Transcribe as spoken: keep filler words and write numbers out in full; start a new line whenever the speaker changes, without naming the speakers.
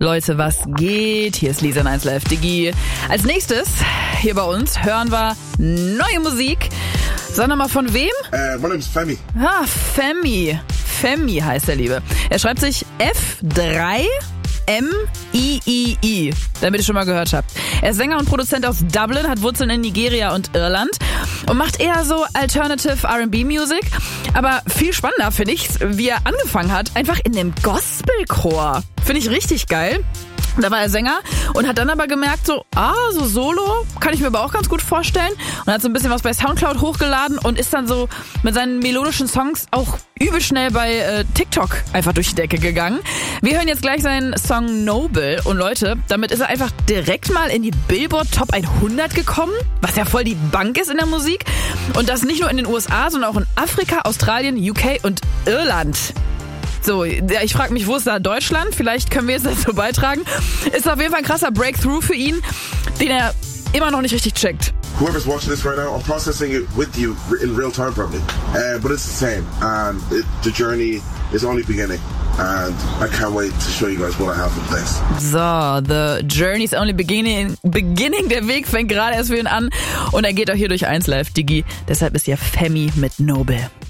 Leute, was geht? Hier ist Lisa in eins Live Digi. Als nächstes hier bei uns hören wir neue Musik. Sag nochmal von wem?
Uh, my name is Femi.
Ah, Femi. Femi heißt der Liebe. Er schreibt sich F drei M I I I, damit ihr schon mal gehört habt. Er ist Sänger und Produzent aus Dublin, hat Wurzeln in Nigeria und Irland und macht eher so Alternative R and B Music. Aber viel spannender finde ich, wie er angefangen hat, einfach in dem Gospelchor. Finde ich richtig geil. Da war er Sänger und hat dann aber gemerkt, so, ah, so Solo kann ich mir aber auch ganz gut vorstellen. Und hat so ein bisschen was bei Soundcloud hochgeladen und ist dann so mit seinen melodischen Songs auch übel schnell bei äh, TikTok einfach durch die Decke gegangen. Wir hören jetzt gleich seinen Song Noble und Leute, damit ist er einfach direkt mal in die Billboard Top hundert gekommen, was ja voll die Bank ist in der Musik. Und das nicht nur in den U S A, sondern auch in Afrika, Australien, U K und Irland. So, ja, ich frage mich, wo ist da Deutschland? Vielleicht können wir jetzt dazu beitragen. Ist auf jeden Fall ein krasser Breakthrough für ihn, den er immer noch nicht richtig checkt.
Whoever's watching this right now, I'm processing it with you in real time probably. Uh, but it's the same. And it, the journey is only beginning. And I can't wait to show you guys what I have in place.
So, the journey is only beginning. Beginning, der Weg fängt gerade erst für ihn an. Und er geht auch hier durch eins Live Digi. Deshalb ist hier Femi mit Noble.